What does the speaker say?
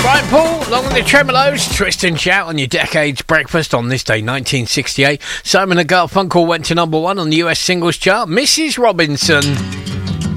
Right, Paul, along with the Tremolos, Twist and Shout on your Decades Breakfast on this day, 1968. Simon & Garfunkel went to number 1 on the US singles chart. Mrs. Robinson.